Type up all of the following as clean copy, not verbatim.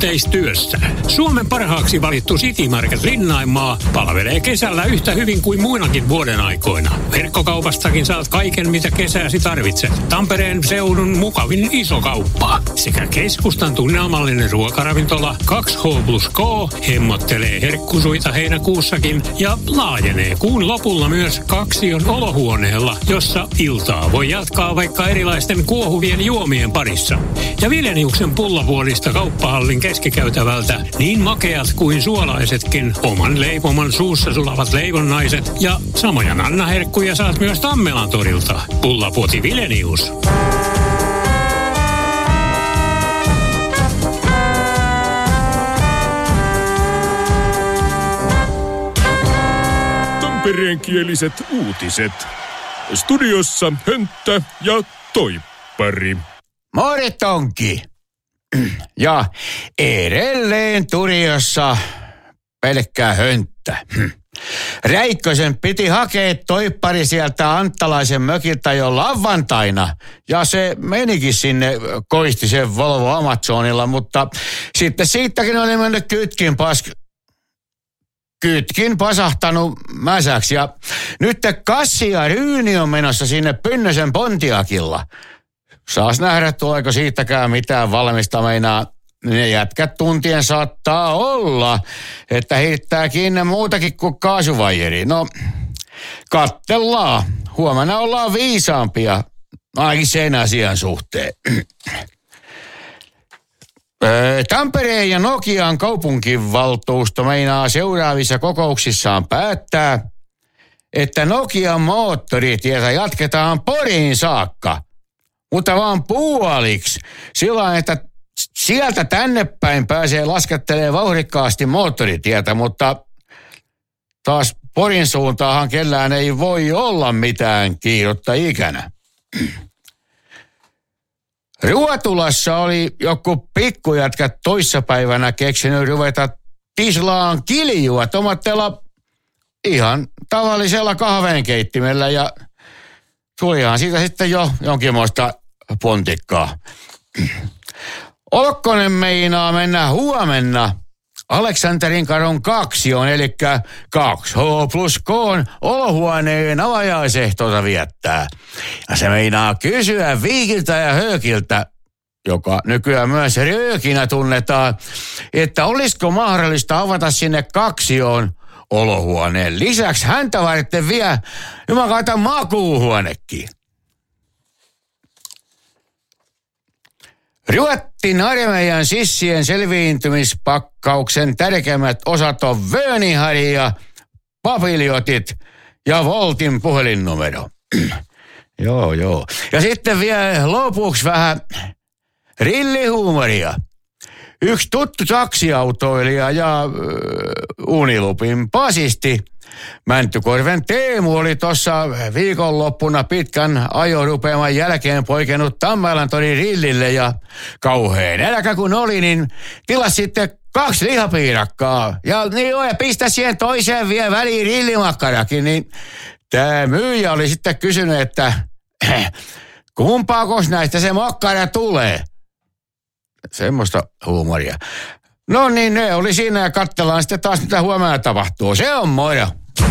yhteistyössä. Suomen parhaaksi valittu City Market Linnaimaa palvelee kesällä yhtä hyvin kuin muinakin vuoden aikoina. Verkkokaupastakin saat kaiken, mitä kesäsi tarvitset. Tampereen seudun mukavin iso kauppa sekä keskustan tunnelmallinen ruokaravintola 2H+K hemmottelee herkkusuita heinäkuussakin ja laajenee kuun lopulla myös Kaksion olohuoneella, jossa iltaa voi jatkaa vaikka erilaisten kuohuvien juomien parissa. Ja Vileniuksen pullavuorista kauppahallin keskikäytävältä niin makeat kuin suolaisetkin oman leipoman suussa sulavat leivonnaiset ja samoja nannaherkkuja saat myös Tammelan torilta. Pullapuoti Vilenius. Tampereenkieliset uutiset. Studiossa Hönttä ja Toippari. Moritonki. Ja edelleen Turiossa pelkkää hönttä. Räikkösen piti hakea Toippari sieltä Anttalaisen mökiltä jo lauantaina. Ja se menikin sinne Koistisen Volvo Amazonilla, mutta sitten siitäkin oli mennyt kytkin pasahtanut mäsäksi. Ja nyt Kassi ja Ryyni on menossa sinne Pynnösen Pontiakilla. Saas nähdä, tuleeko siitäkään mitään valmista. Meinaa ne jätkät tuntien saattaa olla, että heittää kiinni muutakin kuin kaasuvajeri. No, kattellaan. Huomenna ollaan viisaampia ainakin sen asian suhteen. Tampereen ja Nokian kaupunkivaltuusto meinaa seuraavissa kokouksissaan päättää, että Nokian moottoritietä jatketaan Poriin saakka, mutta vaan puoliksi. Sillä että sieltä tänne päin pääsee laskettelemaan vauhdikkaasti moottoritietä, mutta taas Porin suuntaahan kellään ei voi olla mitään kiirettä ikänä. Ruotulassa oli joku pikkujätkä toissapäivänä keksinyt ruveta tislaan kiljua tomatteella ihan tavallisella kahvenkeittimellä ja tulihan siitä sitten jo jonkinmoista pontikkaa. Olkkonen meinaa mennä huomenna Aleksanterin kadun 2, eli 2H+K olohuoneen avajaisehtoota viettää. Ja se meinaa kysyä Viikiltä ja Höökiltä, joka nykyään myös Röökinä tunnetaan, että olisiko mahdollista avata sinne 2 olohuoneen. Lisäksi häntä varten vielä jumakauta makuuhuonekin. Ruotsin armeijan sissien selviintymispakkauksen tärkeimmät osat on Vönihari ja papiljotit ja Voltin puhelinnumero. Joo. Ja sitten vielä lopuksi vähän rillihuumoria. Yksi tuttu taksiautoilija ja Unilupin basisti Mäntykorven Teemu oli tuossa viikonloppuna pitkän ajorupeaman jälkeen poikennut Tammelan torin rillille ja kauheen äläkä kun oli, niin tilasi sitten 2 lihapiirakkaa. Ja pistä siihen toiseen vielä väliin rillimakkarakin, niin tämä myyjä oli sitten kysynyt, että kumpaakos näistä se makkara tulee? Semmoista huumoria. No niin, ne oli siinä ja katsellaan sitten taas mitä huomenna tapahtuu. Se on moro.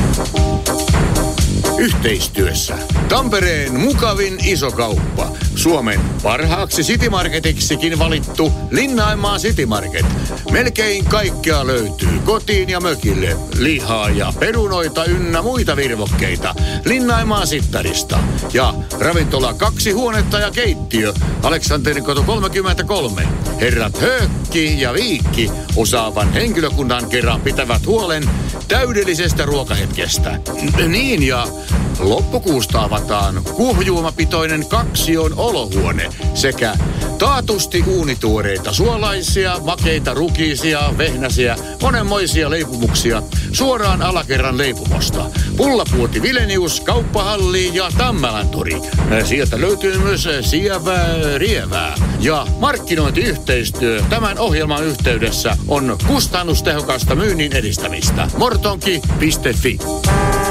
Yhteistyössä Tampereen mukavin iso kauppa. Suomen parhaaksi City Marketiksikin valittu Linnaimaa City Market. Melkein kaikkea löytyy kotiin ja mökille. Lihaa ja perunoita ynnä muita virvokkeita. Linnaimaa Sittarista. Ja ravintola 2 huonetta ja keittiö. Aleksanterin koto 33. Herrat Höökki ja Viikki osaavan henkilökunnan kerran pitävät huolen täydellisestä ruokahetkestä. Niin ja loppukuusta avataan kuohujuomapitoinen 2 olohuone sekä taatusti uunituoreita suolaisia, makeita rukiisia, vehnäsiä, monenmoisia leipumuksia suoraan alakerran leipumosta. Pullapuoti Vilenius, Kauppahalli ja Tammelantori. Sieltä löytyy myös sievää rievää. Ja markkinointiyhteistyö tämän ohjelman yhteydessä on kustannustehokasta myynnin edistämistä. Mortonki.fi